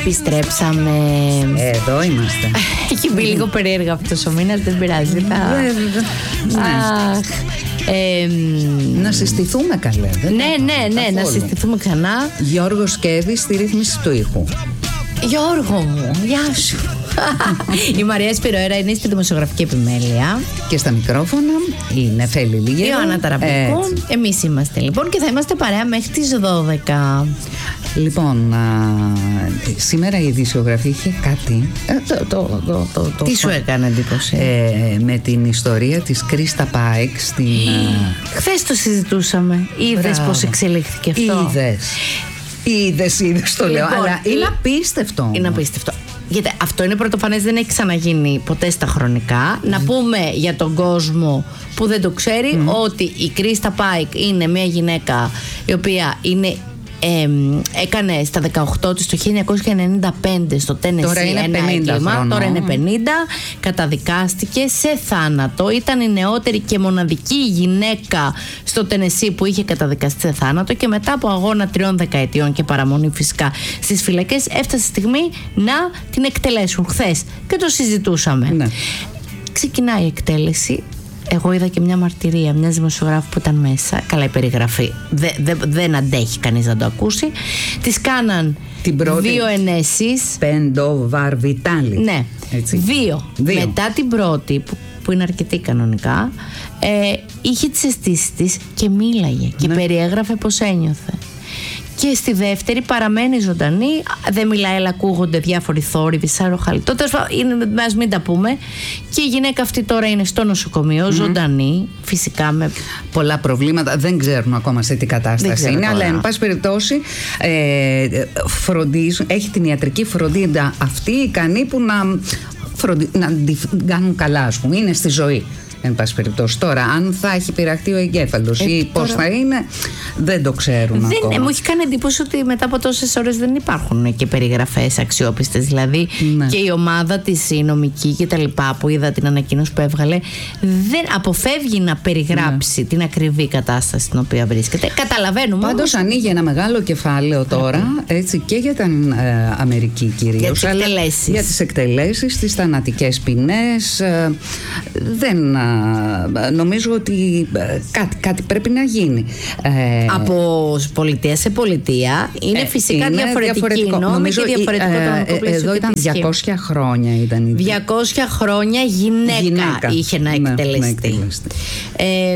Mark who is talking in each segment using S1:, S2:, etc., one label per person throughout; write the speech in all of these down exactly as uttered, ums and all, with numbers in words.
S1: Επιστρέψαμε.
S2: Εδώ είμαστε.
S1: Έχει μπει λίγο περίεργα αυτός ο μήνας, δεν πειράζει. Αχ. Ε,
S2: να συστηθούμε καλέ.
S1: Ναι, ναι, ναι, να συστηθούμε ξανά.
S2: Γιώργος Σκέδης στη ρύθμιση του ήχου.
S1: Γιώργο μου, γεια σου. Η Μαρία Σπυροέρα είναι στη δημοσιογραφική επιμέλεια.
S2: Και στα μικρόφωνα η Νεφέλη Λίγερου.
S1: Η Ιωάννα Ταραπλικού. Εμείς είμαστε λοιπόν και θα είμαστε παρέα μέχρι τις δώδεκα.
S2: Λοιπόν, α, σήμερα η ειδησιογραφία είχε κάτι. Ε, το, το, το, το, το,
S1: Τι σου έκανε εντύπωση?
S2: Ε, με την ιστορία της Κρίστα Πάικ στην.
S1: Χθες το συζητούσαμε. Είδες πώς εξελίχθηκε αυτό?
S2: Είδες. Είδες, είδες το λέω.
S1: Λοιπόν,
S2: αλλά είναι απίστευτο.
S1: Είναι απίστευτο. Γιατί αυτό είναι πρωτοφανές, δεν έχει ξαναγίνει ποτέ στα χρονικά. Mm. Να πούμε για τον κόσμο που δεν το ξέρει mm. ότι η Κρίστα Πάικ είναι μια γυναίκα η οποία είναι, ε, έκανε στα δεκαοκτώ της το χίλια εννιακόσια ενενήντα πέντε στο Τένεσι ένα έγκλημα. Τώρα είναι πενήντα. Καταδικάστηκε σε θάνατο. Ήταν η νεότερη και μοναδική γυναίκα στο Τένεσι που είχε καταδικαστεί σε θάνατο και μετά από αγώνα τριών δεκαετιών και παραμονή φυσικά στις φυλακές έφτασε η στιγμή να την εκτελέσουν χθες και το συζητούσαμε. Ναι. Ξεκινάει η εκτέλεση. Εγώ είδα και μια μαρτυρία μιας δημοσιογράφου που ήταν μέσα. Καλά, η περιγραφή δε, δε, δεν αντέχει κανείς να το ακούσει. Της κάναν την πρώτη, δύο ενέσεις.
S2: Πεντοβαρβιτάλη.
S1: Ναι, δύο. δύο. Μετά την πρώτη, που, που είναι αρκετή κανονικά, ε, είχε τις αισθήσεις της και μίλαγε. Ναι. Και περιέγραφε πώς ένιωθε. Και στη δεύτερη παραμένει ζωντανή, δεν μιλάει, αλλά ακούγονται διάφοροι θόρυβοι, σαν ροχαλιτό. Ας μην τα πούμε. Και η γυναίκα αυτή τώρα είναι στο νοσοκομείο, mm. ζωντανή, φυσικά με
S2: πολλά προβλήματα. Δεν ξέρουμε ακόμα σε τι κατάσταση είναι, αλλά εν πάση περιπτώσει ε, φροντίζουν, έχει την ιατρική φροντίδα αυτή ικανή που να, φροντι, να την κάνουν καλά, ας πούμε. Είναι στη ζωή. Εν πάση περιπτώσει. Τώρα, αν θα έχει πειραχτεί ο εγκέφαλος ε, ή πώς θα είναι, δεν το ξέρουμε
S1: δεν,
S2: ακόμα.
S1: Μου έχει κάνει εντύπωση ότι μετά από τόσες ώρες δεν υπάρχουν και περιγραφές αξιόπιστες. Δηλαδή, ναι. Και η ομάδα της, η νομική και τα λοιπά, που είδα την ανακοίνωση που έβγαλε, δεν αποφεύγει να περιγράψει ναι. την ακριβή κατάσταση στην οποία βρίσκεται. Καταλαβαίνουμε.
S2: Πάντως, όμως, ανοίγει ένα μεγάλο κεφάλαιο τώρα, έτσι, και για την ε, Αμερική κυρίως.
S1: Για τις εκτελέσεις.
S2: Για τις εκτελέσεις, τις θανατικές ποινές. Ε, δεν. Νομίζω ότι κάτι, κάτι πρέπει να γίνει.
S1: Ε, από πολιτεία σε πολιτεία είναι ε, φυσικά είναι διαφορετικό νόμο και διαφορετικό το νομικό πλαίσιο.
S2: Εδώ ήταν διακόσια χρόνια ήταν η
S1: διακόσια χρόνια γυναίκα, γυναίκα. είχε να εκτελεστεί. Να, να εκτελεστεί. Ε,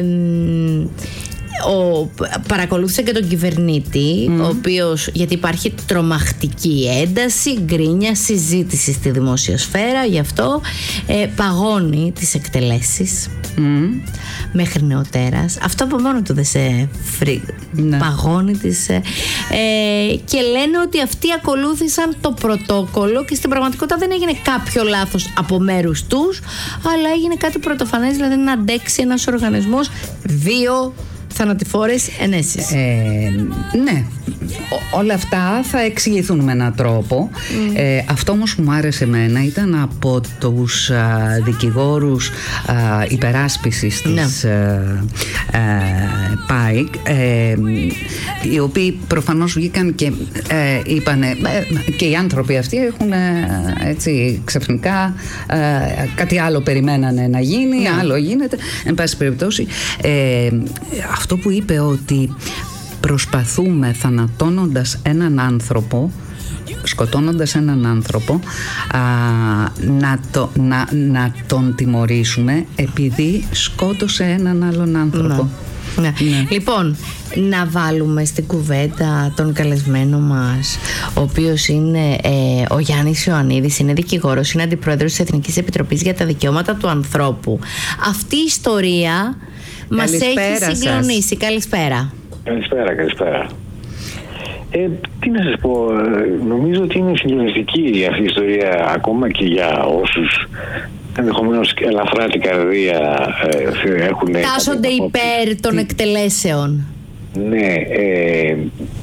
S1: Ο, παρακολούθησα και τον κυβερνήτη, mm. ο οποίος, γιατί υπάρχει τρομακτική ένταση, γκρίνια, συζήτηση στη δημόσια σφαίρα, γι' αυτό ε, παγώνει τις εκτελέσεις mm. μέχρι νεοτέρας. Αυτό από μόνο του δεν σε φρύ, mm. παγώνει τις ε, ε, και λένε ότι αυτοί ακολούθησαν το πρωτόκολλο και στην πραγματικότητα δεν έγινε κάποιο λάθος από μέρους τους, αλλά έγινε κάτι πρωτοφανές, δηλαδή να αντέξει ένας οργανισμός δύο θανατηφόρες ενέσεις.
S2: Ε, ναι, Ό, όλα αυτά θα εξηγηθούν με έναν τρόπο. Mm. Ε, αυτό όμως που μου άρεσε εμένα ήταν από τους α, δικηγόρους α, υπεράσπισης της ναι. α, α, Πάικ, ε, οι οποίοι προφανώς βγήκαν και ε, είπανε ε, και οι άνθρωποι αυτοί έχουν ε, έτσι ξαφνικά ε, κάτι άλλο περιμένανε να γίνει, ναι. άλλο γίνεται. Εν πάση περιπτώσει, ε, αυτό που είπε ότι προσπαθούμε θανατώνοντας έναν άνθρωπο, σκοτώνοντας έναν άνθρωπο, α, να, το, να, να τον τιμωρήσουμε επειδή σκότωσε έναν άλλον άνθρωπο.
S1: Ναι. Ναι. Ναι. Λοιπόν, να βάλουμε στην κουβέντα τον καλεσμένο μας, ο οποίος είναι ε, ο Γιάννης Ιωαννίδης, είναι δικηγόρος, είναι αντιπρόεδρος της Εθνικής Επιτροπής για τα Δικαιώματα του Ανθρώπου. Αυτή η ιστορία μας έχει συγκλονίσει. Καλησπέρα.
S3: Καλησπέρα, καλησπέρα. Ε, τι να σας πω, νομίζω ότι είναι συγκλονιστική αυτή η ιστορία ακόμα και για όσους ενδεχομένως ελαφρά την καρδία ε, έχουν...
S1: Τάσσονται υπέρ των εκτελέσεων.
S3: Ναι, ε,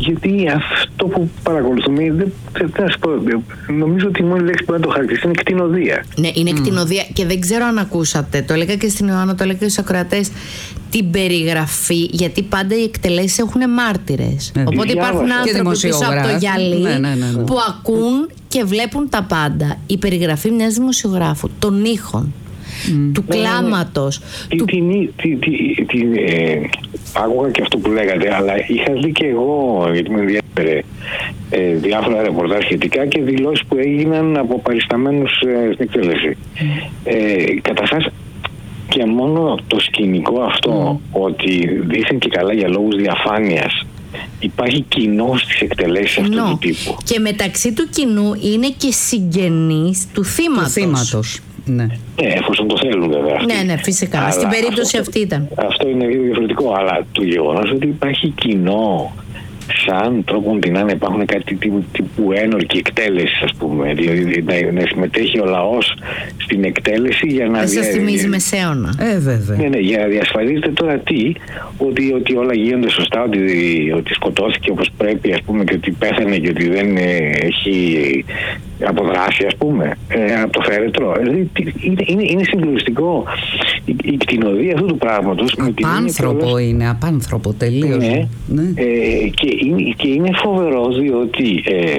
S3: γιατί αυτό που παρακολουθούμε, δεν, δεν σας πω, νομίζω ότι η μόνη λέξη που να το χαρακτηριστεί είναι κτηνοδία.
S1: Ναι, είναι mm. κτηνοδία και δεν ξέρω αν ακούσατε, το έλεγα και στην Ιωάννα, το έλεγα και στους ακροατές, την περιγραφή, γιατί πάντα οι εκτελέσεις έχουν μάρτυρες. Ναι. Οπότε υπάρχουν άνθρωποι πίσω από το γυαλί ναι, ναι, ναι, ναι. που ακούν και βλέπουν τα πάντα. Η περιγραφή μιας δημοσιογράφου των ήχων, mm. του ναι, κλάματος.
S3: Ναι.
S1: Του...
S3: Την, την, την, την, ε, άκουγα και αυτό που λέγατε, αλλά είχα δει και εγώ, γιατί με ενδιαφέρε, ε, διάφορα ρεπορτάζ σχετικά και δηλώσεις που έγιναν από παρισταμένους ε, στην εκτέλεση. Mm. Ε, καταρχάς, και μόνο το σκηνικό αυτό, mm. ότι δήθεν και καλά για λόγους διαφάνειας υπάρχει κοινό στις εκτελέσεις αυτού του τύπου.
S1: Και μεταξύ του κοινού είναι και συγγενείς του θύματος.
S2: Του θύματος. Ναι.
S3: Ναι, εφόσον το θέλουν βέβαια.
S1: Ναι, ναι, φυσικά. Αλλά στην περίπτωση
S3: αυτό,
S1: αυτή ήταν.
S3: Αυτό είναι διαφορετικό, αλλά το γεγονός ότι υπάρχει κοινό σαν τρόπο την να υπάρχουν κάτι τύπου, τύπου ένορκη εκτέλεση, ας πούμε, δηλαδή να, να συμμετέχει ο λαός στην εκτέλεση για να...
S1: Δεν σας θυμίζει μεσαίωνα.
S2: Ε, βέβαια.
S3: Ναι, ναι, για να διασφαλίζετε τώρα τι, ότι, ότι όλα γίνονται σωστά, ότι, ότι σκοτώθηκε όπως πρέπει, ας πούμε, και ότι πέθανε και ότι δεν ε, έχει αποδράσει, ας πούμε, ε, από το φέρετρο. Δηλαδή, είναι, είναι, είναι συγκλονιστικό η, η κτηνοδία αυτού του πράγματος.
S2: Απάνθρωπο είναι, είναι, απάνθρωπο τελείως.
S3: Ναι, ναι. Ε, και, είναι, και είναι φοβερό διότι ε,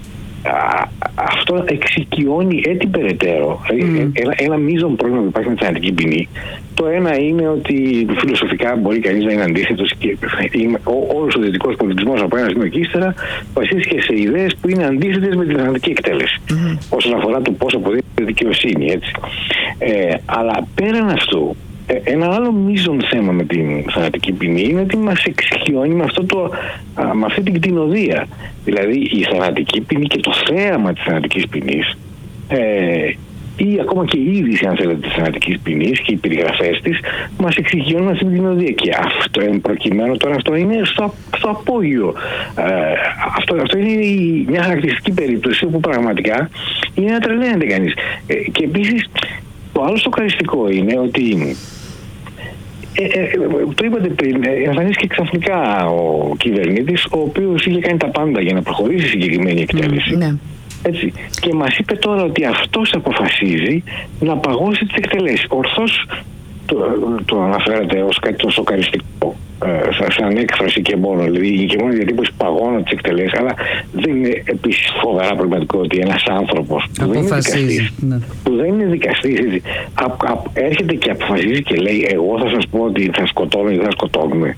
S3: α, αυτό εξοικειώνει έτσι περαιτέρω. Mm. Ένα, ένα μείζον πρόβλημα που υπάρχει με τη θανατική ποινή. Το ένα είναι ότι φιλοσοφικά μπορεί κανείς να είναι αντίθετος και όλος ο δυτικός πολιτισμός από ένα σημείο και ύστερα βασίστηκε σε ιδέες που είναι αντίθετες με τη θανατική εκτέλεση. Mm. Όσον αφορά το πώς αποδίδεται δικαιοσύνη, έτσι. Ε, αλλά πέραν αυτού, ένα άλλο μείζον θέμα με την θανατική ποινή είναι ότι μας εξοικειώνει με, αυτό το, με αυτή την κτηνοδία. Δηλαδή η θανατική ποινή και το θέαμα της θανατικής ποινής ε, ή ακόμα και η είδηση, αν θέλετε, της θανατικής ποινής και οι περιγραφές της μας εξοικειώνουν με αυτή την κτηνοδία. Και αυτό, εν προκειμένου τώρα, αυτό είναι στο, στο απόγειο. Ε, αυτό, αυτό είναι η, μια χαρακτηριστική περίπτωση όπου πραγματικά είναι να τρελαίνεται κανείς. Ε, και επίσης το άλλο σοκαριστικό είναι ότι Ε, ε, το είπατε πριν, εμφανίστηκε ξαφνικά ο κυβερνήτης, ο οποίος είχε κάνει τα πάντα για να προχωρήσει η συγκεκριμένη εκτέλεση. Mm, ναι. Έτσι. Και μας είπε τώρα ότι αυτός αποφασίζει να παγώσει τις εκτελέσεις. Ορθώς το, το αναφέρατε ως κάτι το σοκαριστικό, ε, σαν έκφραση και μόνο, δηλαδή και μόνο διατύπωση παγώνω τις εκτελέσεις, αλλά δεν είναι επίσης φοβερά προβληματικό ότι ένας άνθρωπος που δεν είναι δικαστής, ναι. που δεν είναι δικαστής έτσι, α, α, έρχεται και αποφασίζει και λέει εγώ θα σας πω ότι θα σκοτώνουμε ή θα σκοτώνουμε.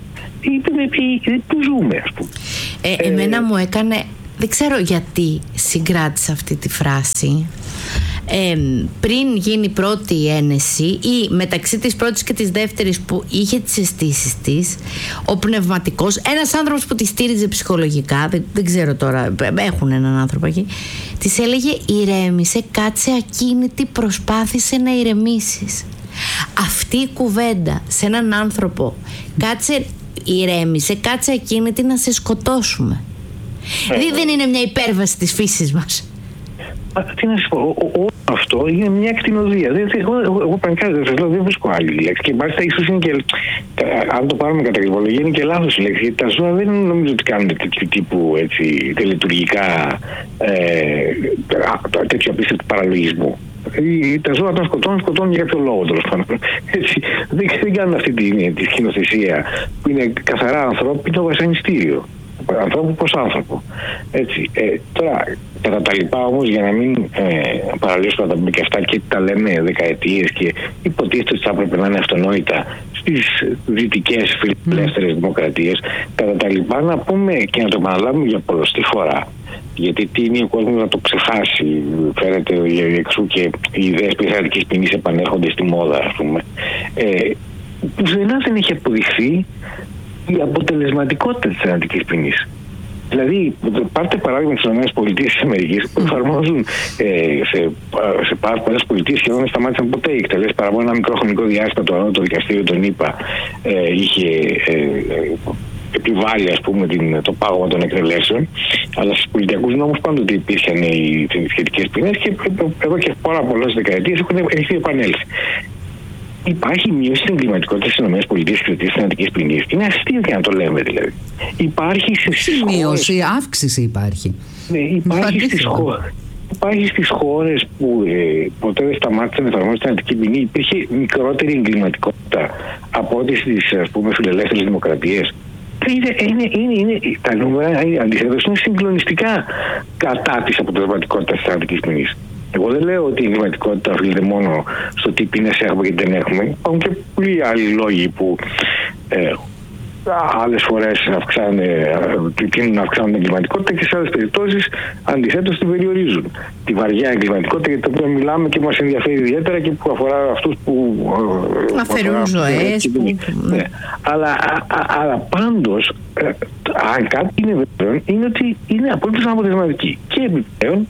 S3: Πού ζούμε, ας πούμε.
S1: Ε, εμένα ε, μου έκανε, δεν ξέρω γιατί συγκράτησα αυτή τη φράση. Ε, πριν γίνει η πρώτη ένεση ή μεταξύ της πρώτης και της δεύτερης που είχε τις αισθήσεις της, ο πνευματικός, ένας άνθρωπος που τη στήριζε ψυχολογικά, δεν, δεν ξέρω τώρα, έχουν έναν άνθρωπο εκεί, της έλεγε ηρέμησε, κάτσε ακίνητη, προσπάθησε να ηρεμήσεις. Αυτή η κουβέντα σε έναν άνθρωπο, κάτσε ηρέμησε, κάτσε ακίνητη να σε σκοτώσουμε. Δηλαδή δεν είναι μια υπέρβαση της φύσης μας?
S3: Τι να σου πω, όλο αυτό είναι μια κτηνοδία. Εγώ, εγώ, εγώ πραγματικά δεν βρίσκω άλλη λέξη. Και μάλιστα ίσως είναι και, αν το πάρουμε κατά κρυπολογία, είναι και λάθος η λέξη. Γιατί τα ζώα δεν νομίζω ότι κάνουν τέτοιου τύπου έτσι, τελετουργικά, ε, τέτοιο απίστευτο παραλογισμό. Τα ζώα όταν σκοτώνουν, σκοτώνουν για κάποιο λόγο τέλος πάντων. Δεν, δεν κάνουν αυτή τη, τη σκηνοθεσία που είναι καθαρά ανθρώπινο βασανιστήριο. Ανθρώπου προς άνθρωπο. Έτσι. Ε, τώρα, κατά τα λοιπά όμως, για να μην ε, παραλύσουμε τα πούμε και αυτά και τα λέμε δεκαετίες και υποτίθεται ότι θα έπρεπε να είναι αυτονόητα στις δυτικές φιλελεύθερες δημοκρατίες, κατά τα λοιπά να πούμε και να το επαναλάβουμε για πολλωστή φορά. Γιατί τι είναι ο κόσμος να το ξεχάσει, φαίνεται εξού και οι ιδέες περί θανατικής ποινής επανέρχονται στη μόδα, ας πούμε. Ε, πουθενά δεν έχει αποδειχθεί η αποτελεσματικότητα της θανατικής ποινής. Δηλαδή, πάρτε παράδειγμα τις ΗΠΑ που εφαρμόζουν ε, σε, σε πάρα πολλές πολιτείες σχεδόν δεν σταμάτησαν ποτέ οι εκτελέσεις, παρά μόνο ένα μικρό χρονικό διάστημα το ανώτατο δικαστήριο των ΗΠΑ ε, είχε ε, ε, επιβάλει, ας πούμε, την, το πάγωμα των εκτελέσεων, αλλά στους πολιτιακούς νόμους πάντοτε υπήρχαν οι σχετικές ποινές και εδώ και πάρα πολλές δεκαετίες έχουν επανέλθει. Υπάρχει μείωση στην εγκληματικότητα στις ΗΠΑ και της θανατικής ποινής. Είναι αστείο και να το λέμε δηλαδή. Υπάρχει σε
S2: μείωση, χώρες... αύξηση υπάρχει.
S3: Ναι, υπάρχει στις χώρες. Υπάρχει στις χώρες που ε, ποτέ δεν σταμάτησε να εφαρμόζει τη θανατική ποινή, υπήρχε μικρότερη εγκληματικότητα από ό,τι στις, ας πούμε, φιλελεύθερες δημοκρατίες. Είναι, είναι, είναι, είναι, τα νούμερα αντιθέτως είναι συγκλονιστικά κατά της αποτελεσματικότητας της θανατικής ποινής. Εγώ δεν λέω ότι η εγκληματικότητα οφείλεται μόνο στο τι ποινές έχουμε και δεν έχουμε. Υπάρχουν και πολλοί άλλοι λόγοι που ε, άλλες φορές τείνουν να αυξάνουν την εγκληματικότητα και σε άλλες περιπτώσεις αντιθέτως την περιορίζουν. Τη βαριά εγκληματικότητα για την οποία μιλάμε και μας ενδιαφέρει ιδιαίτερα και που αφορά αυτούς που
S1: αφαιρούν ζωές. Που...
S3: Ναι. Αλλά, α, αλλά πάντως, ε, αν κάτι είναι βέβαιο, είναι ότι είναι απολύτως αποτελεσματική. Και επιπλέον,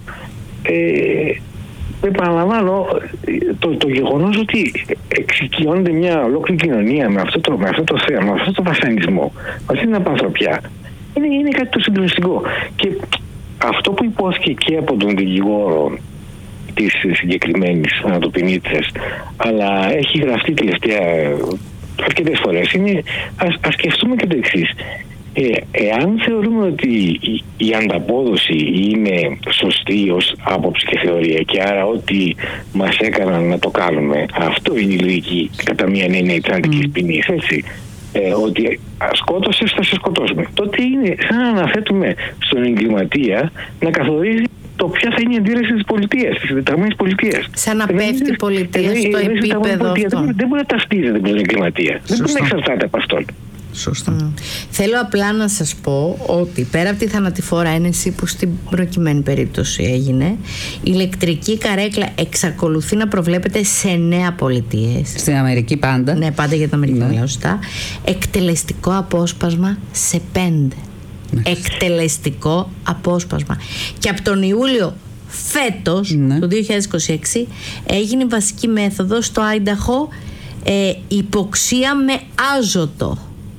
S3: ε, επαναλαμβάνω, το, το γεγονός ότι εξοικειώνεται μια ολόκληρη κοινωνία με αυτό το, με αυτό το θέμα, με αυτό το βασανισμό, με αυτή την απανθρωπιά, είναι, είναι κάτι το συγκλονιστικό. Και αυτό που υπόθηκε και από τον δικηγόρο της συγκεκριμένης θανατοποινήτριας, αλλά έχει γραφτεί τελευταία αρκετές φορές, είναι ας, ας σκεφτούμε και το εξής. Ε, εάν θεωρούμε ότι η, η ανταπόδοση είναι σωστή ως άποψη και θεωρία και άρα ότι μας έκαναν να το κάνουμε, αυτό είναι η λογική κατά μία έννοια της θανατικής ποινής, έτσι, ε, ότι σκότωσες θα σε σκοτώσουμε, τότε είναι σαν να αναθέτουμε στον εγκληματία να καθορίζει το ποια θα είναι η αντίδραση της πολιτείας, της διταγμένης πολιτείας.
S1: Σαν να πέφτει η πολιτεία στο επίπεδο αυτό.
S3: Δεν μπορεί να ταυτίζεται με τον εγκληματία, δεν μπορεί να εξαρτάται από αυτόν.
S2: Σωστά.
S1: Mm. Θέλω απλά να σας πω ότι πέρα από τη θανατηφόρα ένεση που στην προκειμένη περίπτωση έγινε, η ηλεκτρική καρέκλα εξακολουθεί να προβλέπεται σε νέα πολιτείες.
S2: Στην Αμερική πάντα.
S1: Ναι, πάντα για την Αμερική,
S2: ναι.
S1: Λέω σωστά. Εκτελεστικό απόσπασμα σε πέντε. Ναι. Εκτελεστικό απόσπασμα. Και από τον Ιούλιο φέτος, ναι. το δύο χιλιάδες είκοσι έξι, έγινε βασική μέθοδος στο Άινταχο ε, υποξία με άζωτο.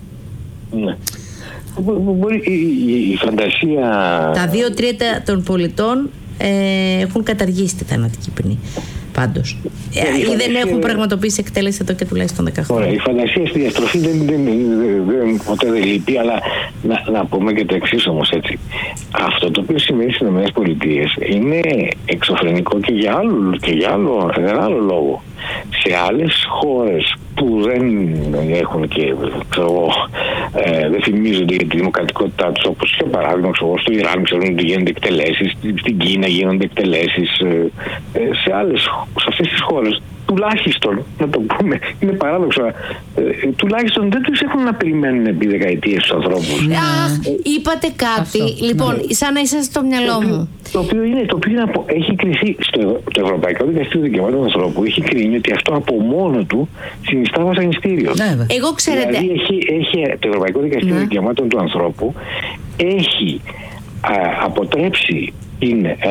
S3: Ναι. Μπορεί η, η, η φαντασία...
S1: Τα δύο τρίτα των πολιτών ε, έχουν καταργήσει τη θανατική ποινή. Πάντως. Ε, ή δεν έχουν πραγματοποιήσει εκτέλεση εδώ και τουλάχιστον δέκα χρόνια.
S3: Ωραία, η φαντασία στη διαστροφή δεν, δεν, δεν, δεν, ποτέ δεν λείπει, αλλά να, να πούμε και το εξής όμως, έτσι. Αυτό το οποίο συμβαίνει στις ΗΠΑ είναι εξωφρενικό και για άλλο, και για άλλο, για άλλο λόγο. Σε άλλες χώρες που δεν έχουν και ξέρω, ε, δεν θυμίζονται για τη δημοκρατικότητά τους, όπως για παράδειγμα ξέρω, στο Ιράν ξέρουν ότι γίνονται εκτελέσεις, στην Κίνα γίνονται εκτελέσεις, ε, ε, σε άλλες, σε αυτές τις χώρες τουλάχιστον, να το πούμε, είναι παράδοξο, ε, τουλάχιστον δεν τους έχουν να περιμένουν επί δεκαετίες τους ανθρώπους.
S1: Αχ, είπατε κάτι, αυτό, λοιπόν, ναι. Σαν να είσαστε στο μυαλό μου.
S3: Το οποίο, είναι, το οποίο είναι από, έχει κριθεί στο το Ευρωπαϊκό Δικαστήριο Δικαιωμάτων του Ανθρώπου, έχει κρίνει ότι αυτό από μόνο του συνιστά βασανιστήριο.
S1: Ναι, εγώ ξέρετε.
S3: Δηλαδή έχει, έχει, το Ευρωπαϊκό Δικαστήριο ναι. Δικαιωμάτων του Ανθρώπου έχει α, αποτρέψει την ε,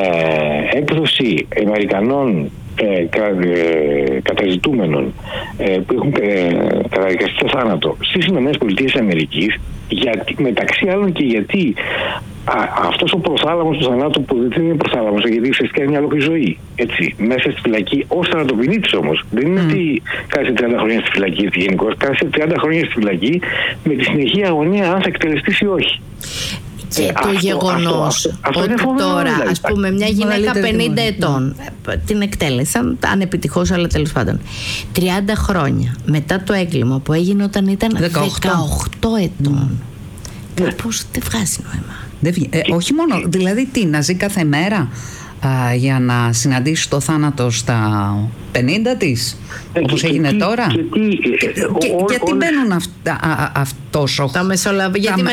S3: έκδοση Αμερικανών Ε, κα, ε, καταζητούμενων ε, που έχουν ε, καταδικαστεί σε θάνατο στις ΗΠΑ, γιατί, μεταξύ άλλων και γιατί α, αυτός ο προθάλαμος του θανάτου, που δεν είναι προθάλαμος γιατί ουσιαστικά είναι μια ολόκληρη ζωή, έτσι, μέσα στη φυλακή ως θανατοποινήτης όμως, δεν είναι mm. ότι κάθεσε τριάντα χρόνια στη φυλακή γενικώς, κάθεσε τριάντα χρόνια στη φυλακή με τη συνεχή αγωνία αν θα εκτελεστείς ή όχι.
S1: Και ε, το αυτό, γεγονός αυτό, αυτό, αυτό ότι τώρα, δηλαδή, ας πούμε, μια γυναίκα πενήντα ετών ναι. την εκτέλεσαν, ανεπιτυχώς, αλλά τέλος πάντων τριάντα χρόνια μετά το έγκλημα που έγινε όταν ήταν δεκαοκτώ ετών, mm. κάπως δεν βγάζει νόημα.
S2: Δεν βγει, ε, όχι μόνο, δηλαδή τι, να ζει κάθε μέρα α, για να συναντήσει το θάνατο στα πενήντα της, ε, όπως και, έγινε και, τώρα και, και, και, και, ό, γιατί μπαίνουν αυτά, α, α, αυτός ο
S1: τα μεσολαβ... γιατί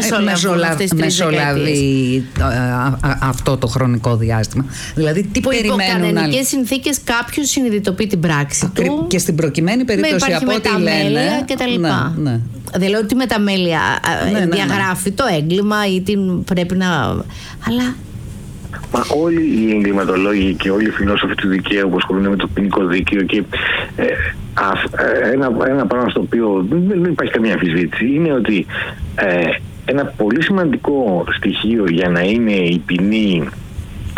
S2: μεσολαβεί αυτό το χρονικό διάστημα, δηλαδή τι που περιμένουν
S1: υπό κανονικές συνθήκες κάποιος συνειδητοποιεί την πράξη Α, του
S2: και στην προκειμένη περίπτωση από ό,τι λένε
S1: και τα λοιπά. Ναι, ναι. Δεν λέω ότι με τα μέλια ναι, διαγράφει ναι, ναι. το έγκλημα ή την πρέπει να, αλλά
S3: Μα όλοι οι εγκληματολόγοι και όλοι οι φιλόσοφοι του δικαίου που ασχολούνται με το ποινικό δίκαιο και ε, α, ένα, ένα πράγμα στο οποίο δεν, δεν υπάρχει καμία αμφισβήτηση είναι ότι ε, ένα πολύ σημαντικό στοιχείο για να είναι η ποινή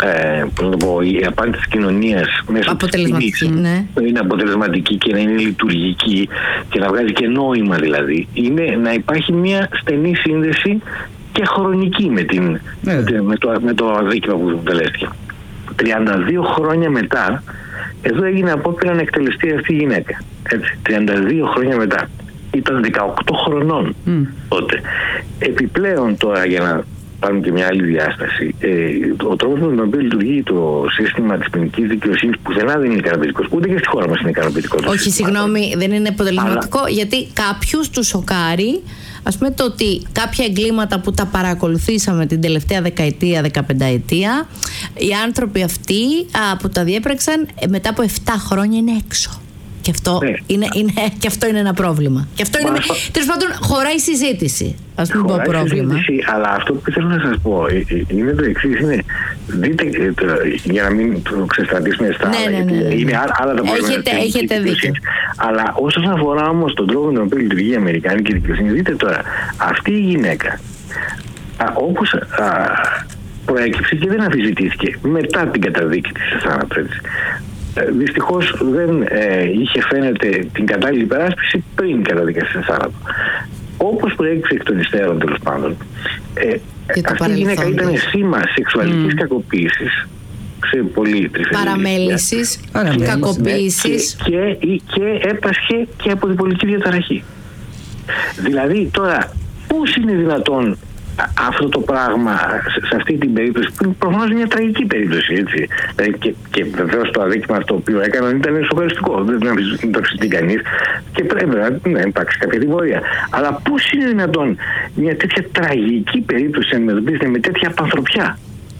S3: ε, πώς να το πω, η απάντηση της κοινωνίας μέσω
S1: αποτελεσματική,
S3: της κοινής,
S1: ναι.
S3: είναι αποτελεσματική και να είναι λειτουργική και να βγάζει και νόημα δηλαδή, είναι να υπάρχει μια στενή σύνδεση και χρονική με, την, ναι. με, το, με το αδίκημα που τελέστηκε. τριάντα δύο χρόνια μετά, εδώ έγινε απόπειρα να εκτελεστεί αυτή η γυναίκα. Έτσι, τριάντα δύο χρόνια μετά. Ήταν δεκαοκτώ χρονών mm. τότε. Επιπλέον τώρα, για να πάρουμε και μια άλλη διάσταση, ε, ο τρόπος με τον οποίο λειτουργεί το σύστημα της ποινικής δικαιοσύνης πουθενά δεν είναι ικανοποιητικός. Ούτε και στη χώρα μας είναι ικανοποιητικό.
S1: Όχι, συγγνώμη, δεν είναι αποτελεσματικό, αλλά... γιατί κάποιους τους σοκάρει, ας πούμε, το ότι κάποια εγκλήματα που τα παρακολουθήσαμε την τελευταία δεκαετία, δεκαπενταετία, οι άνθρωποι αυτοί α, που τα διέπραξαν μετά από επτά χρόνια είναι έξω. Και αυτό, ναι. είναι, είναι, και αυτό είναι ένα πρόβλημα. Και αυτό είναι, αυτό... τέλος πάντων, χωράει συζήτηση. Ας μην πω πρόβλημα. Συζήτηση,
S3: αλλά αυτό που θέλω να σας πω είναι το εξής. Είναι, δείτε, για να μην το ξεστρατήσουμε στα
S1: ναι,
S3: άλλα,
S1: ναι, ναι, ναι.
S3: είναι άλλα τα προβλήματα.
S1: Έχετε, έχετε δίκιο.
S3: Αλλά όσον αφορά όμως τον τρόπο με τον οποίο λειτουργεί η Αμερικάνικη δικαιοσύνη, δείτε τώρα, αυτή η γυναίκα, α, όπως α, προέκυψε και δεν αμφισβητήθηκε μετά την καταδίκη της σε θάνατο, έτσι. Δυστυχώς δεν ε, είχε φαίνεται την κατάλληλη υπεράσπιση πριν καταδικαστεί σε θάνατο. Όπως προέκυψε εκ των υστέρων, τέλος πάντων, ε, αυτή η γυναίκα ήταν σήμα σεξουαλικής mm. κακοποίησης σε πολύ τρυφερή
S1: παραμέλησης, κακοποίησης
S3: και, και, και έπασχε και από την πολιτική διαταραχή. Δηλαδή τώρα πώς είναι δυνατόν αυτό το πράγμα σε αυτή την περίπτωση, που προφανώς είναι μια τραγική περίπτωση, έτσι. Δηλαδή και, και βεβαίως το αδίκημα αυτό το οποίο έκαναν ήταν σοκαριστικό, δεν το αμφισβητεί κανείς και πρέπει να υπάρξει κάποια τιμωρία. Αλλά πώς είναι δυνατόν μια τέτοια τραγική περίπτωση να αντιμετωπίζεται με τέτοια απανθρωπιά?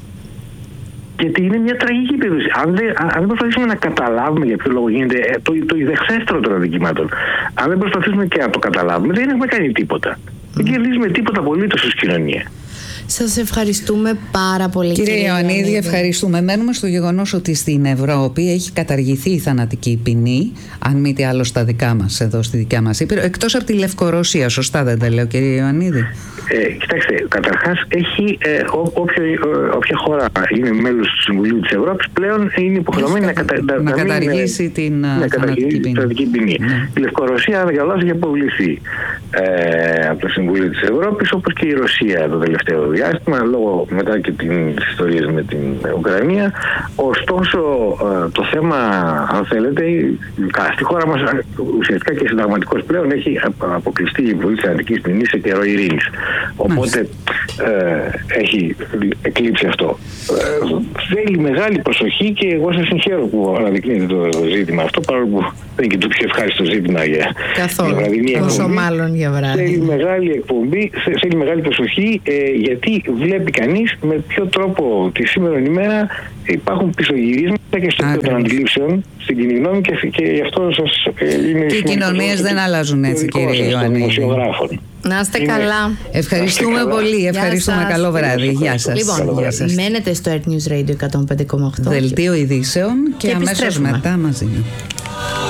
S3: Γιατί είναι μια τραγική περίπτωση. Αν δεν, αν δεν προσπαθήσουμε να καταλάβουμε για ποιο λόγο γίνεται το, το ιδεχθέστερο των αδικημάτων, αν δεν προσπαθήσουμε και να το καταλάβουμε, δεν έχουμε κάνει τίποτα. Δεν κερδίζουμε τίποτα απολύτως ως κοινωνία.
S1: Σας ευχαριστούμε πάρα πολύ,
S2: κύριε, κύριε Ιωαννίδη. Ευχαριστούμε. Μένουμε στο γεγονός ότι στην Ευρώπη έχει καταργηθεί η θανατική ποινή, αν μη τι άλλο στα δικά μας, εδώ στη δικιά μας Ήπειρο, εκτός από τη Λευκορωσία. Σωστά δεν τα λέω, κύριε Ιωαννίδη?
S3: Ε, κοιτάξτε, καταρχάς έχει ε, ό, όποια, ε, όποια χώρα είναι μέλος του Συμβουλίου της Ευρώπης πλέον είναι υποχρεωμένη να, κατα, να,
S2: να καταργήσει
S3: μην,
S2: την
S3: να
S2: θανατική ποινή.
S3: ποινή. Ναι. Η Λευκορωσία, αν δεν καλά, έχει αποβληθεί ε, από το Συμβούλιο της Ευρώπης, όπως και η Ρωσία το τελευταίο διάστημα, λόγω μετά και τις ιστορίες με την Ουκρανία. Ωστόσο, ε, το θέμα, αν θέλετε, στη χώρα μας ουσιαστικά και συνταγματικώς πλέον έχει αποκλειστεί η βολή της θανατικής ποινής σε καιρό ειρήνης. Οπότε ε, έχει εκλείψει αυτό. Ε, θέλει μεγάλη προσοχή και εγώ σας συγχαίρω που αναδεικνύετε το, το ζήτημα αυτό, παρόλο που δεν είναι και το πιο ευχάριστο ζήτημα για,
S1: καθόλου, για βραδινή εκπομπή. Όσο μάλλον για βράδυ.
S3: Θέλει μεγάλη εκπομπή, θέλει μεγάλη προσοχή, ε, γιατί βλέπει κανείς με ποιο τρόπο τη σήμερα ημέρα υπάρχουν πισωγυρίσματα και στο επίπεδο των αντιλήψεων στην κοινή γνώμη και, και γι' αυτό σας ε, είναι
S2: και οι κοινωνίες δεν αλλάζουν έτσι, κύριε Ιωαννίδη.
S1: Να είστε είναι... καλά.
S2: Ευχαριστούμε καλά. Πολύ. Ευχαριστούμε. Καλό βράδυ. Γεια σας.
S1: Λοιπόν,
S2: Γεια σας.
S1: Μένετε στο Earth News Radio εκατόν πέντε κόμμα οκτώ.
S2: Δελτίο ειδήσεων και, και αμέσως μετά μαζί.